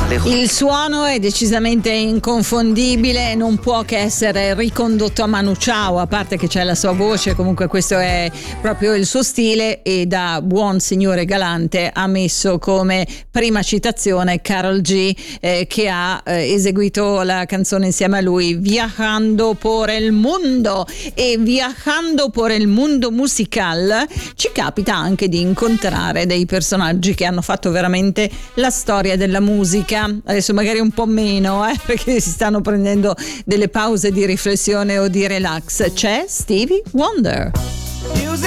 Il suono è decisamente inconfondibile, non può che essere ricondotto a Manu Chao, a parte che c'è la sua voce, comunque questo è proprio il suo stile, e da buon signore galante ha messo come prima citazione Karol G, che ha eseguito la canzone insieme a lui, Viajando por el Mundo. E Viajando por el Mundo musical ci capita anche di incontrare dei personaggi che hanno fatto veramente la storia della musica. Adesso magari un po' meno, perché si stanno prendendo delle pause di riflessione o di relax. C'è Stevie Wonder.